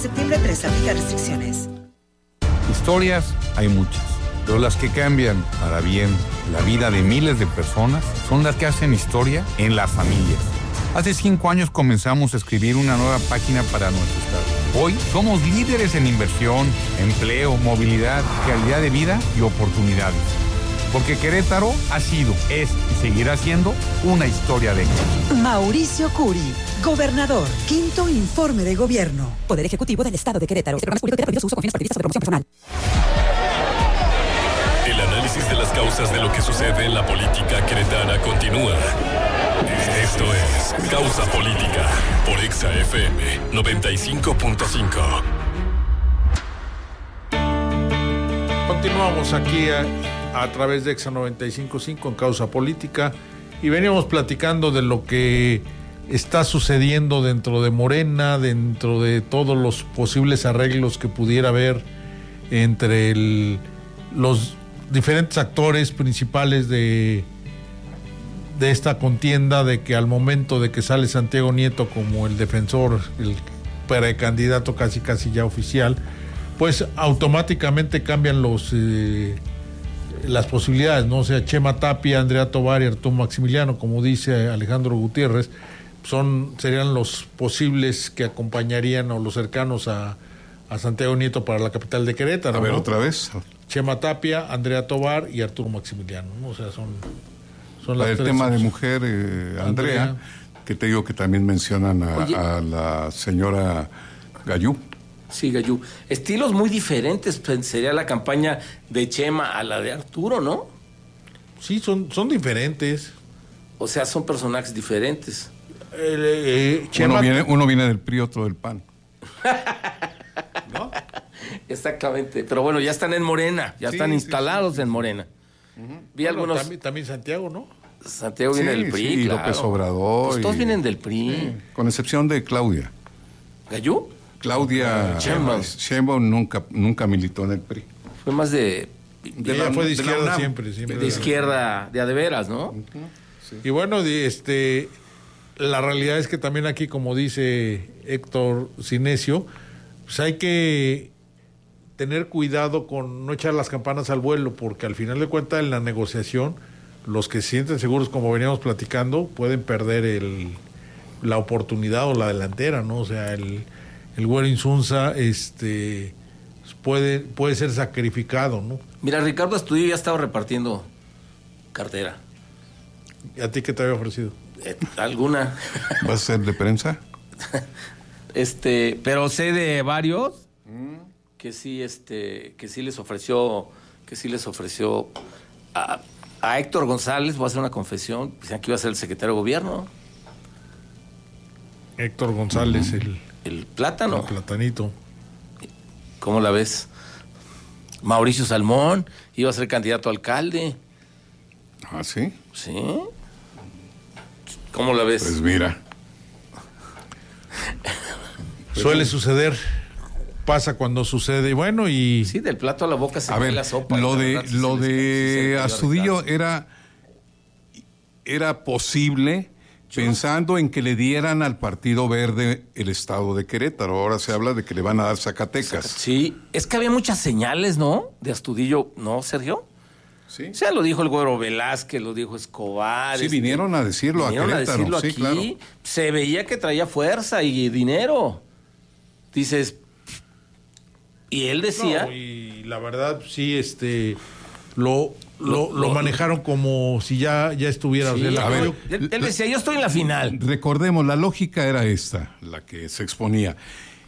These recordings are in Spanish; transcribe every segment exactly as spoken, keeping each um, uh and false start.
septiembre tres, aplica restricciones. Historias hay muchas, pero las que cambian para bien la vida de miles de personas son las que hacen historia en las familias. Hace cinco años comenzamos a escribir una nueva página para nuestro estado. Hoy somos líderes en inversión, empleo, movilidad, calidad de vida y oportunidades. Porque Querétaro ha sido, es y seguirá siendo una historia de éxito. Mauricio Curi, gobernador, quinto informe de gobierno. Poder Ejecutivo del Estado de Querétaro. Este programa es público y prohibido su uso con fines partidistas o de promoción personal. El análisis de las causas de lo que sucede en la política queretana continúa. Esto es Causa Política por Exa F M noventa y cinco punto cinco. Continuamos aquí a, a través de Exa noventa y cinco punto cinco en Causa Política y veníamos platicando de lo que está sucediendo dentro de Morena, dentro de todos los posibles arreglos que pudiera haber entre el, los diferentes actores principales de, de esta contienda, de que al momento de que sale Santiago Nieto como el defensor, el precandidato casi casi ya oficial, pues automáticamente cambian los eh, las posibilidades, ¿no? O sea, Chema Tapia, Andrea Tovar y Arturo Maximiliano, como dice Alejandro Gutiérrez, son serían los posibles que acompañarían o los cercanos a, a Santiago Nieto para la capital de Querétaro. A ver, ¿no? otra vez. Chema Tapia, Andrea Tovar y Arturo Maximiliano, ¿no? O sea, son, son las El tres. tema de mujer, eh, Andrea, Andrea, que te digo que también mencionan a, a la señora Gayú. Sí, Gayú. Estilos muy diferentes, pues, sería la campaña de Chema a la de Arturo, ¿no? Sí, son, son diferentes. O sea, son personajes diferentes. Eh, eh, Chema... uno, viene, uno viene del P R I, otro del P A N. ¿No? Exactamente. Pero bueno, ya están en Morena, ya sí, están instalados sí, sí, sí. en Morena. Uh-huh. Vi bueno, algunos... También, también Santiago, ¿no? Santiago viene sí, del P R I, sí, claro. López Obrador. Pues todos y... vienen del P R I. Sí, con excepción de Claudia. ¿Gayú? Claudia Sheinbaum. Sheinbaum nunca, nunca militó en el P R I. Fue más de... de la, fue de izquierda de la siempre, siempre. De, de izquierda, de a de veras, ¿no? Uh-huh. Sí. Y bueno, este... la realidad es que también aquí, como dice Héctor Cinesio, pues hay que tener cuidado con no echar las campanas al vuelo, porque al final de cuentas en la negociación, los que se sienten seguros, como veníamos platicando, pueden perder el, la oportunidad o la delantera, ¿no? O sea, el, el Güero Insunza este, puede, puede ser sacrificado, ¿no? Mira, Ricardo Astudillo ya estaba repartiendo cartera. ¿Y a ti qué te había ofrecido? Eh, ¿Alguna? ¿Vas a ser de prensa? Este, pero sé de varios mm. que sí, este, que sí les ofreció, que sí les ofreció a, a Héctor González, voy a hacer una confesión, decían que iba a ser el secretario de gobierno. Héctor González, uh-huh. el, el plátano. El platanito. ¿Cómo la ves? Mauricio Salmón iba a ser candidato a alcalde. ¿Ah, sí? Sí. ¿Cómo la ves? Pues mira. Suele suceder, pasa cuando sucede, bueno, y... Sí, del plato a la boca se ve la sopa. Lo de, lo de Astudillo era, era posible ¿Yo? pensando en que le dieran al Partido Verde el estado de Querétaro. Ahora se habla de que le van a dar Zacatecas. Sí, es que había muchas señales, ¿no? De Astudillo, ¿no, Sergio? Sí. O sea, lo dijo el Güero Velázquez, lo dijo Escobar. Sí, este, vinieron a decirlo vinieron a Querétaro. a decirlo sí, aquí. Claro. Se veía que traía fuerza y dinero. Dices, y él decía... No, y la verdad, sí, este, lo, lo, lo, lo manejaron como si ya, ya estuviera... Sí, o sea, a la, ver, él, él decía, yo estoy en la final. Recordemos, la lógica era esta, la que se exponía.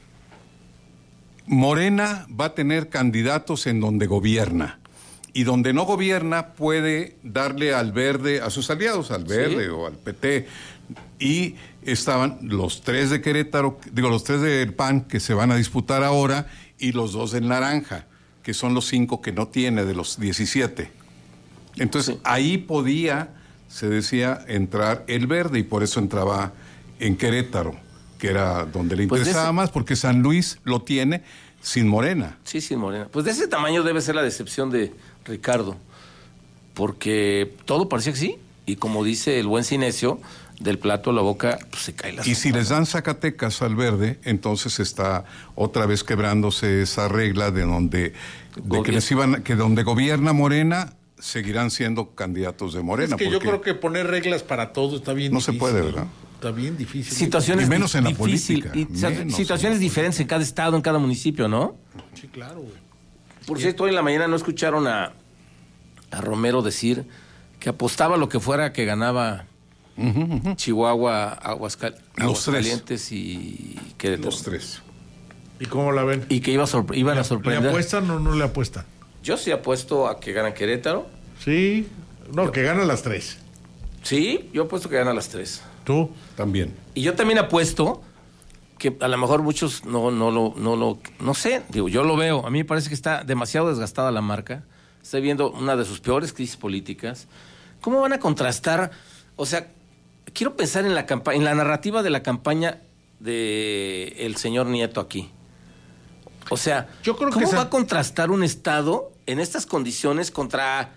Morena va a tener candidatos en donde gobierna. Y donde no gobierna puede darle al verde, a sus aliados, al verde ¿Sí? o al P T. Y estaban los tres de Querétaro, digo, los tres del P A N que se van a disputar ahora y los dos del Naranja, que son los cinco que no tiene de los diecisiete. Entonces, sí. ahí podía, se decía, entrar el verde y por eso entraba en Querétaro, que era donde le interesaba pues ese... más, porque San Luis lo tiene sin Morena. Sí, sin Morena. Pues de ese tamaño debe ser la decepción de Ricardo, porque todo parecía que sí, y como dice el buen Cinesio, del plato a la boca, pues se cae la Y si les dan Zacatecas al Verde, entonces está otra vez quebrándose esa regla de donde de que les iban, que donde gobierna Morena seguirán siendo candidatos de Morena. Es que yo creo que poner reglas para todo está bien no difícil. se puede, ¿verdad? Está bien difícil. Situaciones Y menos en la difícil, política, y, menos situaciones en la diferentes en cada estado, en cada municipio, ¿no? Sí, claro, güey. Por cierto, hoy en la mañana no escucharon a, a Romero decir que apostaba lo que fuera que ganaba uh-huh, uh-huh. Chihuahua, Aguascal, Aguascalientes y Querétaro. Los tres. ¿Y cómo la ven? Y que iba a sorpre- iban ¿Le, a sorprender. ¿Le apuestan o no le apuestan? Yo sí apuesto a que gana Querétaro. Sí. No, yo, que gana las tres. Sí, yo apuesto que gana las tres. ¿Tú? También. Y yo también apuesto que a lo mejor muchos no, no lo, no lo, no sé, digo, yo lo veo. A mí me parece que está demasiado desgastada la marca. Estoy viendo una de sus peores crisis políticas. ¿Cómo van a contrastar? O sea, quiero pensar en la campa- en la narrativa de la campaña de el señor Nieto aquí. O sea, yo creo ¿cómo que va esa... a contrastar un estado en estas condiciones contra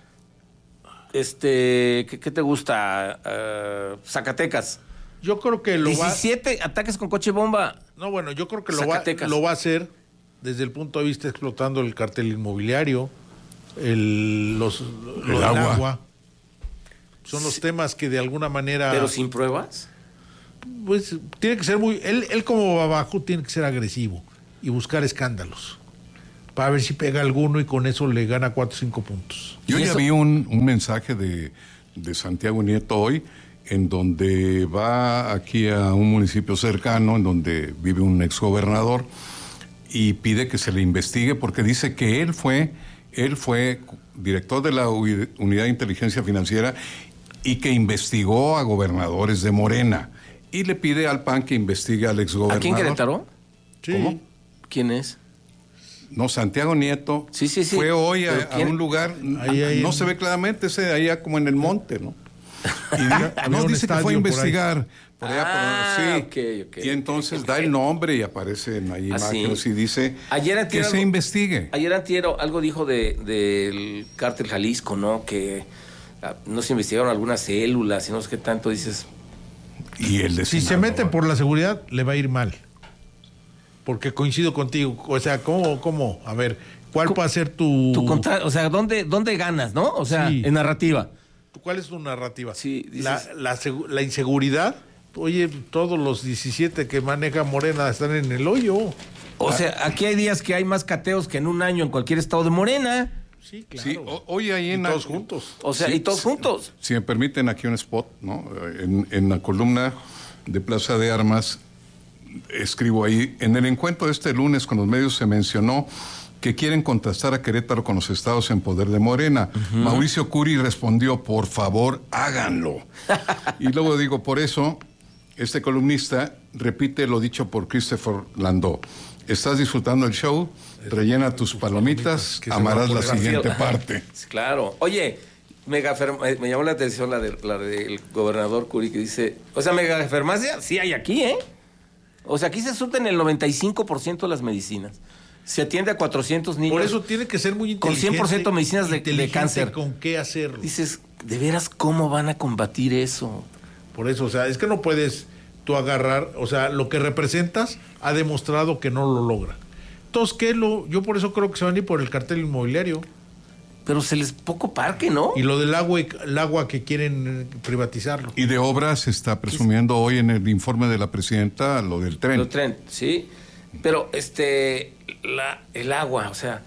este, ¿qué, qué te gusta? Uh, Zacatecas. Yo creo que lo diecisiete va... ataques con coche bomba. No, bueno, yo creo que lo va, lo va a hacer desde el punto de vista explotando el cartel inmobiliario, el, los, el lo del agua. agua. Son los sí, temas que de alguna manera... ¿Pero sin pruebas? Pues tiene que ser muy... Él, él como abajo tiene que ser agresivo y buscar escándalos para ver si pega alguno y con eso le gana cuatro o cinco puntos. Yo ya vi un, un mensaje de, de Santiago Nieto hoy en donde va aquí a un municipio cercano en donde vive un exgobernador y pide que se le investigue porque dice que él fue, él fue director de la Unidad de Inteligencia Financiera y que investigó a gobernadores de Morena y le pide al P A N que investigue al exgobernador. ¿Aquí en Querétaro? Sí. ¿Cómo? ¿Quién es? No, Santiago Nieto sí, sí, sí. fue hoy a, a un lugar, ahí, ahí, no en... se ve claramente, ese allá como en el monte, ¿no? Y no, dice que fue a investigar. Por, por allá, ah, por, sí. Okay, okay, y entonces okay, da okay. el nombre y aparecen ahí imágenes y dice ayer que se investigue. Ayer antiero algo dijo de, del cártel Jalisco, ¿no? Que no se investigaron algunas células y no sé qué tanto dices. Y el de si se meten por la seguridad, le va a ir mal. Porque coincido contigo. O sea, ¿cómo? cómo? A ver, ¿cuál ¿Cómo? va a ser tu... tu contra... O sea, ¿dónde, ¿dónde ganas, no? O sea, sí. en narrativa. ¿Cuál es tu narrativa? Sí, dices... la, la, la inseguridad. Oye, todos los diecisiete que maneja Morena están en el hoyo. O sea, aquí hay días que hay más cateos que en un año en cualquier estado de Morena. Sí, claro. Sí, hoy ahí en... Y todos juntos. O sea, sí, y todos juntos. Si me permiten aquí un spot, ¿no? En, en la columna de Plaza de Armas, escribo ahí, en el encuentro de este lunes con los medios se mencionó que quieren contrastar a Querétaro con los estados en poder de Morena. Uh-huh. Mauricio Curi respondió, por favor, háganlo. Y luego digo, por eso, este columnista repite lo dicho por Christopher Landau. Estás disfrutando el show, rellena tus palomitas, amarás la siguiente parte. Claro. Oye, mega me llamó la atención la, de, la del gobernador Curi que dice, o sea, megafarmacia sí hay aquí, ¿eh? O sea, aquí se surten el noventa y cinco por ciento de las medicinas. Se atiende a cuatrocientos niños. Por eso tiene que ser muy inteligente. Con cien por ciento medicinas de, de cáncer. ¿Con qué hacerlo? Dices, ¿de veras cómo van a combatir eso? Por eso, o sea, es que no puedes tú agarrar, o sea, lo que representas ha demostrado que no lo logra. Entonces, ¿qué lo? Yo por eso creo que se van a ir por el cartel inmobiliario. Pero se les poco parque, ¿no? Y lo del agua, el agua que quieren privatizarlo. Y de obras se está presumiendo hoy en el informe de la presidenta lo del tren. Lo del tren, sí. Pero este, la, el agua, o sea,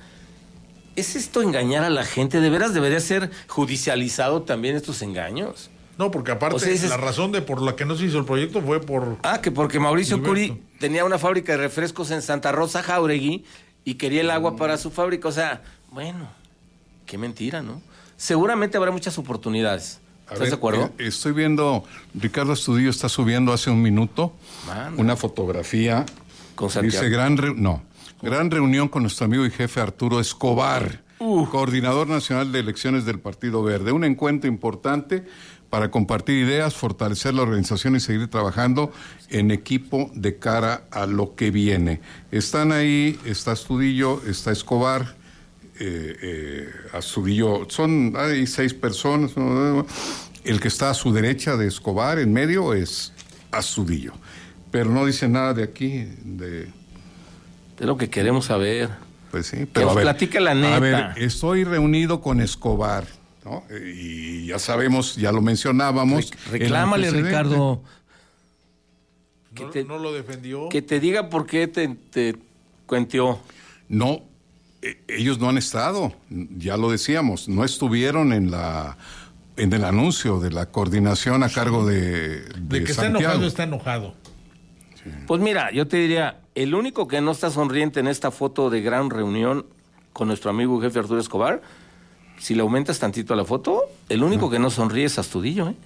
¿es esto engañar a la gente? ¿De veras debería ser judicializado también estos engaños? No, porque aparte, o sea, dices, la razón de por la que no se hizo el proyecto fue por... Ah, que porque Mauricio Curi tenía una fábrica de refrescos en Santa Rosa, Jáuregui, y quería el agua mm. para su fábrica. O sea, bueno, qué mentira, ¿no? Seguramente habrá muchas oportunidades. ¿Estás ver, de acuerdo? Eh, estoy viendo, Ricardo Estudillo está subiendo hace un minuto Man. una fotografía. Con Santiago. Dice, gran, re, no, gran reunión con nuestro amigo y jefe Arturo Escobar, uh. coordinador nacional de elecciones del Partido Verde. Un encuentro importante para compartir ideas, fortalecer la organización y seguir trabajando en equipo de cara a lo que viene. Están ahí, está Astudillo, está Escobar, eh, eh, Astudillo, son hay seis personas, El que está a su derecha de Escobar, en medio, es Astudillo. Pero no dice nada de aquí, de... Es lo que queremos saber. Pues sí, Que pero nos a ver, platique la neta. A ver, estoy reunido con Escobar, ¿no? Y ya sabemos, ya lo mencionábamos. Re- reclámale, el antecedente. Ricardo. Que No, te, no lo defendió. que te diga por qué te, te cuenteó. No, eh, ellos no han estado, ya lo decíamos, no estuvieron en la en el anuncio de la coordinación a cargo de, de, De que está Santiago. enojado, está enojado. Pues mira, yo te diría, el único que no está sonriente en esta foto de gran reunión con nuestro amigo jefe Arturo Escobar, si le aumentas tantito a la foto, el único que no sonríe es Astudillo, ¿eh?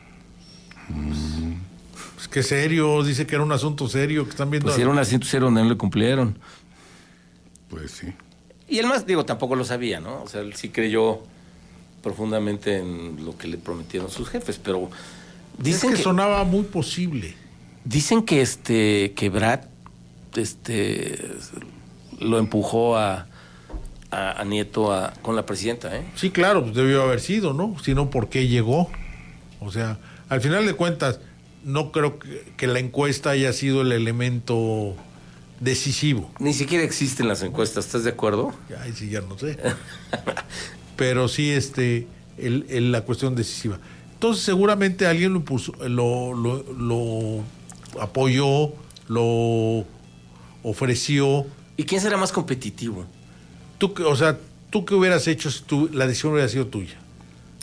Pues qué serio, dice que era un asunto serio, que están viendo. Pues si era un asiento cero donde no le cumplieron. Pues sí. Y él más, digo, tampoco lo sabía, ¿no? O sea, él sí creyó profundamente en lo que le prometieron sus jefes, pero dicen es que, que, sonaba muy posible. dicen que este que Brad este lo empujó a, a, a Nieto a, con la presidenta, ¿eh? Sí, claro, pues debió haber sido, ¿no? Si no, ¿por qué llegó? O sea, al final de cuentas, no creo que, que la encuesta haya sido el elemento decisivo. Ni siquiera existen las encuestas, ¿estás de acuerdo? Ay, sí, ya no sé. Pero sí, este, el, el- la cuestión decisiva. Entonces, seguramente alguien lo puso, lo, lo, lo apoyó, lo ofreció. ¿Y quién será más competitivo? Tú, que- o sea, ¿tú qué hubieras hecho si tú, la decisión hubiera sido tuya?